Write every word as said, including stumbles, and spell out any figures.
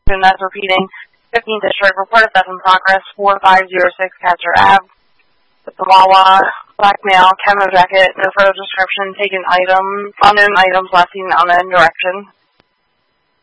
And that's repeating. fifteenth District, report of theft in progress, four five zero six Catcher Avenue. With the Wawa, black male, camo jacket, no photo description, taken item, unknown items last seen in unknown direction.